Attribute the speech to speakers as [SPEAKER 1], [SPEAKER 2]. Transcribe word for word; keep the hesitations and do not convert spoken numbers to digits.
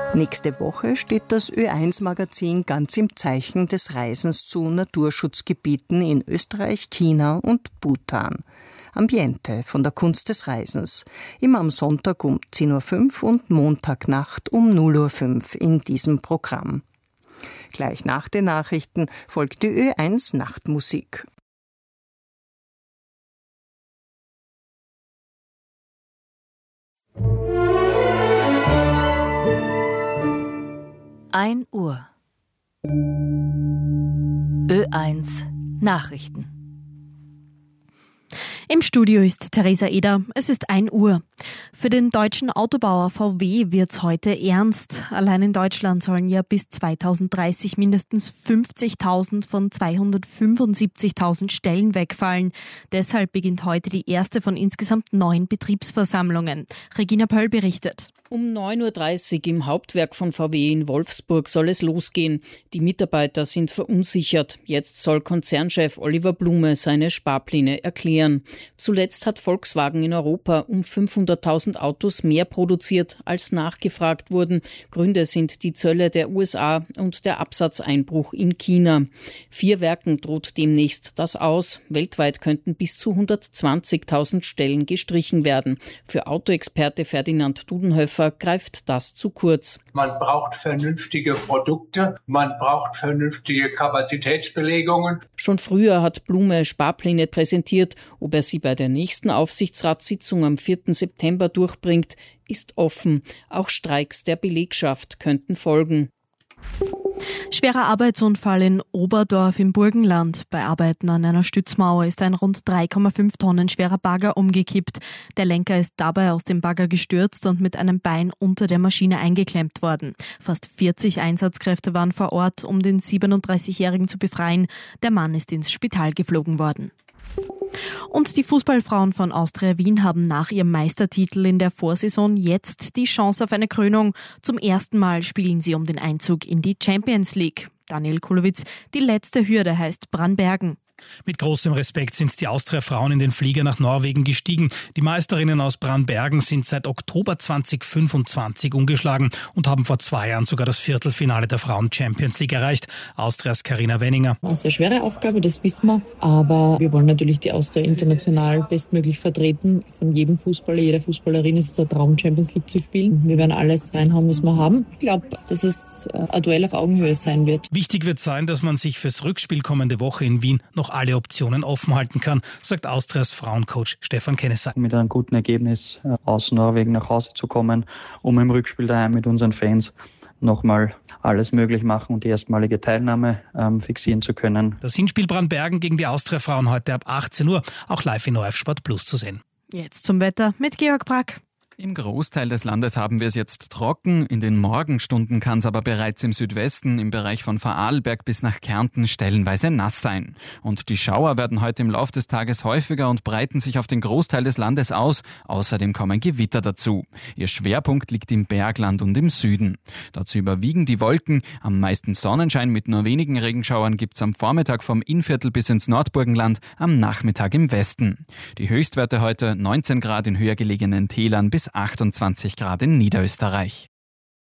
[SPEAKER 1] Nächste Woche steht das Ö eins Magazin ganz im Zeichen des Reisens zu Naturschutzgebieten in Österreich, China und Bhutan. Ambiente von der Kunst des Reisens. Immer am Sonntag um zehn Uhr fünf und Montagnacht um null Uhr fünf in diesem Programm. Gleich nach den Nachrichten folgt die Ö eins Nachtmusik.
[SPEAKER 2] ein Uhr. Ö eins Nachrichten.
[SPEAKER 3] Im Studio ist Theresa Eder. Es ist ein Uhr. Für den deutschen Autobauer V W wird's heute ernst. Allein in Deutschland sollen ja bis zweitausenddreißig mindestens fünfzigtausend von zweihundertfünfundsiebzigtausend Stellen wegfallen. Deshalb beginnt heute die erste von insgesamt neun Betriebsversammlungen. Regina Pöll berichtet.
[SPEAKER 4] Um neun Uhr dreißig im Hauptwerk von V W in Wolfsburg soll es losgehen. Die Mitarbeiter sind verunsichert. Jetzt soll Konzernchef Oliver Blume seine Sparpläne erklären. Zuletzt hat Volkswagen in Europa um fünfhunderttausend Autos mehr produziert, als nachgefragt wurden. Gründe sind die Zölle der U S A und der Absatzeinbruch in China. Vier Werken droht demnächst das aus. Weltweit könnten bis zu hundertzwanzigtausend Stellen gestrichen werden. Für Autoexperte Ferdinand Dudenhöfer greift das zu kurz.
[SPEAKER 5] Man braucht vernünftige Produkte, man braucht vernünftige Kapazitätsbelegungen.
[SPEAKER 4] Schon früher hat Blume Sparpläne präsentiert. Ob er sie bei der nächsten Aufsichtsratssitzung am vierten September durchbringt, ist offen. Auch Streiks der Belegschaft könnten folgen.
[SPEAKER 3] Schwerer Arbeitsunfall in Oberdorf im Burgenland. Bei Arbeiten an einer Stützmauer ist ein rund drei Komma fünf Tonnen schwerer Bagger umgekippt. Der Lenker ist dabei aus dem Bagger gestürzt und mit einem Bein unter der Maschine eingeklemmt worden. Fast vierzig Einsatzkräfte waren vor Ort, um den siebenunddreißigjährigen zu befreien. Der Mann ist ins Spital geflogen worden. Und die Fußballfrauen von Austria Wien haben nach ihrem Meistertitel in der Vorsaison jetzt die Chance auf eine Krönung. Zum ersten Mal spielen sie um den Einzug in die Champions League. Daniel Kulowitz, die letzte Hürde heißt Brannbergen.
[SPEAKER 6] Mit großem Respekt sind die Austria-Frauen in den Flieger nach Norwegen gestiegen. Die Meisterinnen aus Brannbergen sind seit Oktober zweitausendfünfundzwanzig ungeschlagen und haben vor zwei Jahren sogar das Viertelfinale der Frauen-Champions League erreicht. Austrias Carina Wenninger.
[SPEAKER 7] Eine sehr schwere Aufgabe, das wissen wir. Aber wir wollen natürlich die Austria international bestmöglich vertreten. Von jedem Fußballer, jeder Fußballerin ist es ein Traum, Champions League zu spielen. Wir werden alles reinhauen, was wir haben. Ich glaube, dass es ein Duell auf Augenhöhe sein wird.
[SPEAKER 6] Wichtig wird sein, dass man sich fürs Rückspiel kommende Woche in Wien noch alle Optionen offen halten kann, sagt Austrias Frauencoach Stefan Kennesack.
[SPEAKER 8] Mit einem guten Ergebnis aus Norwegen nach Hause zu kommen, um im Rückspiel daheim mit unseren Fans nochmal alles möglich machen und die erstmalige Teilnahme ähm, fixieren zu können.
[SPEAKER 6] Das Hinspiel Brannbergen gegen die Austria-Frauen heute ab achtzehn Uhr, auch live in O R F Sport Plus zu sehen.
[SPEAKER 3] Jetzt zum Wetter mit Georg Brack.
[SPEAKER 9] Im Großteil des Landes haben wir es jetzt trocken. In den Morgenstunden kann es aber bereits im Südwesten, im Bereich von Vorarlberg bis nach Kärnten stellenweise nass sein. Und die Schauer werden heute im Laufe des Tages häufiger und breiten sich auf den Großteil des Landes aus. Außerdem kommen Gewitter dazu. Ihr Schwerpunkt liegt im Bergland und im Süden. Dazu überwiegen die Wolken. Am meisten Sonnenschein mit nur wenigen Regenschauern gibt es am Vormittag vom Innviertel bis ins Nordburgenland, am Nachmittag im Westen. Die Höchstwerte heute neunzehn Grad in höher gelegenen Tälern bis achtundzwanzig Grad in Niederösterreich.